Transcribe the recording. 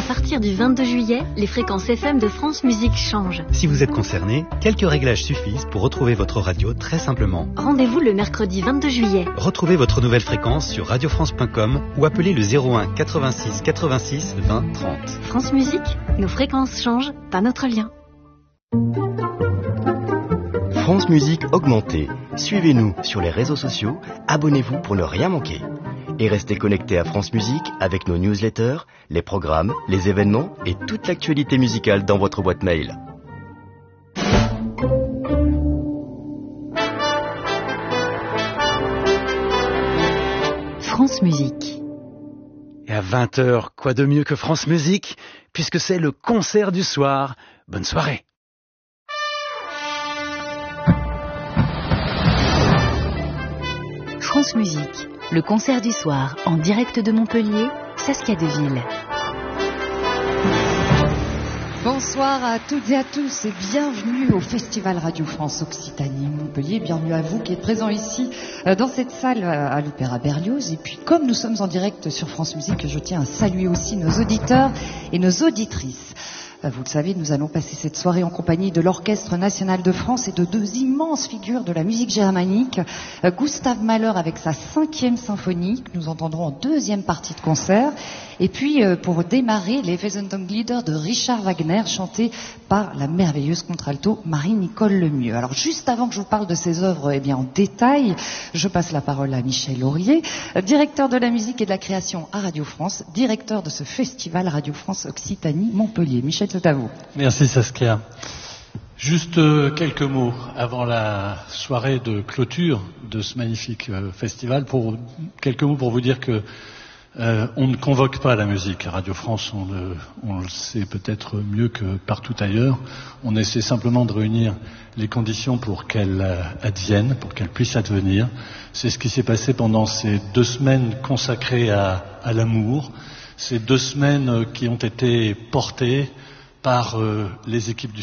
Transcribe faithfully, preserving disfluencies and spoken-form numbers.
partir du vingt-deux juillet, les fréquences F M de France Musique changent. Si vous êtes concerné, quelques réglages suffisent pour retrouver votre radio très simplement. Rendez-vous le mercredi vingt-deux juillet. Retrouvez votre nouvelle fréquence sur radio france point com ou appelez le zéro un quatre-vingt-six quatre-vingt-six vingt trente. France Musique, nos fréquences changent, pas notre lien. France Musique augmentée. Suivez-nous sur les réseaux sociaux, abonnez-vous pour ne rien manquer. Et restez connectés à France Musique avec nos newsletters, les programmes, les événements et toute l'actualité musicale dans votre boîte mail. France Musique. Et à vingt heures, quoi de mieux que France Musique, puisque c'est le concert du soir. Bonne soirée. France Musique, le concert du soir en direct de Montpellier, Saskia Deville. Bonsoir à toutes et à tous et bienvenue au Festival Radio France Occitanie Montpellier. Bienvenue à vous qui êtes présents ici dans cette salle à l'Opéra Berlioz. Et puis comme nous sommes en direct sur France Musique, je tiens à saluer aussi nos auditeurs et nos auditrices. Vous le savez, nous allons passer cette soirée en compagnie de l'Orchestre National de France et de deux immenses figures de la musique germanique. Gustav Mahler avec sa cinquième symphonie, que nous entendrons en deuxième partie de concert. Et puis, pour démarrer, les Wesendonck-Lieder de Richard Wagner, chantés par la merveilleuse contralto Marie-Nicole Lemieux. Alors, juste avant que je vous parle de ces œuvres eh bien, en détail, je passe la parole à Michel Aurier, directeur de la musique et de la création à Radio France, directeur de ce festival Radio France Occitanie Montpellier. Michel, c'est à vous. Merci Saskia. Juste euh, quelques mots avant la soirée de clôture de ce magnifique euh, festival. Pour, quelques mots pour vous dire que euh, on ne convoque pas la musique à Radio France, on le, on le sait peut-être mieux que partout ailleurs. On essaie simplement de réunir les conditions pour qu'elle euh, advienne, pour qu'elle puisse advenir. C'est ce qui s'est passé pendant ces deux semaines consacrées à, à l'amour, ces deux semaines qui ont été portées par euh, les équipes du